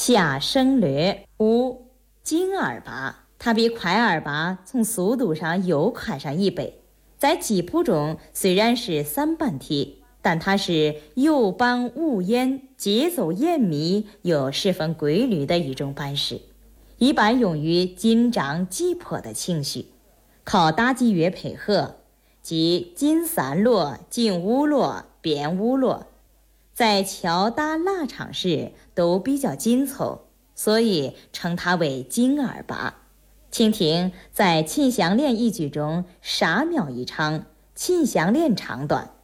下声略五，金耳拔，它比快耳拔从速度上又快上1倍。在吉谱中虽然是3半体，但它是有邦无焉，节奏严密又十分规律的一种板式，一般用于紧张急迫的情绪，靠打击乐配合，即紧3落、紧5落、变5落，在敲打拉唱时都比较紧凑，所以称它为金耳拔。请听在《秦香莲》一句中沙妙一场，秦香莲唱段。